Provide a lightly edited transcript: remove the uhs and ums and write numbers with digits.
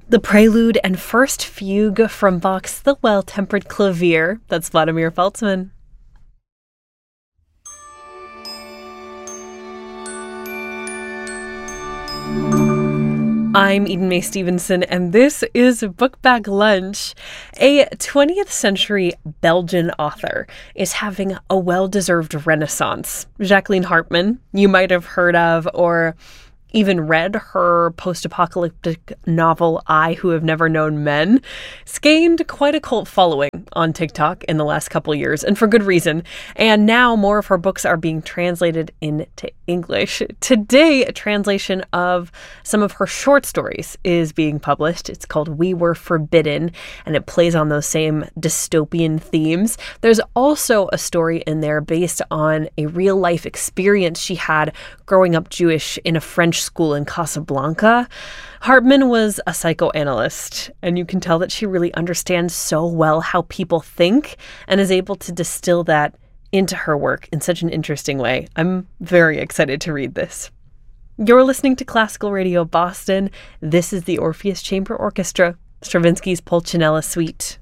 The prelude and first fugue from Bach's The Well-Tempered Clavier. That's Vladimir Feltzman. I'm Eden Mae Stevenson, and this is Book Bag Lunch. A 20th century Belgian author is having a well-deserved renaissance. Jacqueline Hartman, you might have heard of or even read her post-apocalyptic novel, I Who Have Never Known Men. It's gained quite a cult following on TikTok in the last couple years, and for good reason. And now more of her books are being translated into English. Today, a translation of some of her short stories is being published. It's called We Were Forbidden, and it plays on those same dystopian themes. There's also a story in there based on a real-life experience she had growing up Jewish in a French school in Casablanca. Hartman was a psychoanalyst, and you can tell that she really understands so well how people think and is able to distill that into her work in such an interesting way. I'm very excited to read this. You're listening to Classical Radio Boston. This is the Orpheus Chamber Orchestra, Stravinsky's Pulcinella Suite.